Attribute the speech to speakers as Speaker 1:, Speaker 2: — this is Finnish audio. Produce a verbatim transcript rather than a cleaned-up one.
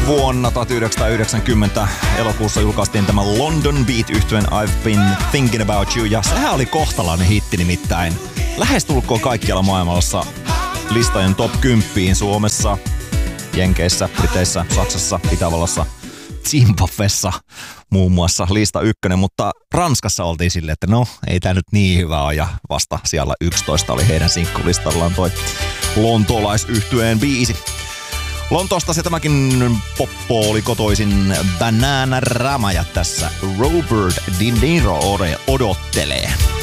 Speaker 1: Vuonna tuhatyhdeksänsataayhdeksänkymmentä elokuussa julkaistiin tämä London Beat-yhtyeen I've Been Thinking About You, ja sehän oli kohtalainen hitti nimittäin. Lähestulkoon kaikkialla maailmassa listojen top kymmenen Suomessa, Jenkeissä, Briteissä, Saksassa, Itävallassa, Zimbabwessa muun muassa lista ykkönen, mutta Ranskassa oltiin silleen, että no ei tää nyt niin hyvä ole, ja vasta siellä yksitoista oli heidän sinkkulistallaan toi lontoolaisyhtyeen biisi. Lontoosta se tämäkin poppo oli kotoisin Bananarama, ja tässä Robert De Niro odottelee.